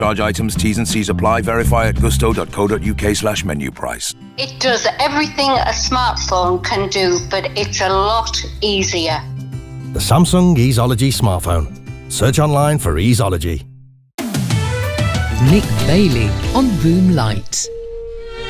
Large items, T's and C's apply. Verify at gusto.co.uk/menu price. It does everything a smartphone can do, but it's a lot easier. The Samsung Easeology smartphone. Search online for Easeology. Nick Bailey on Boom Lights.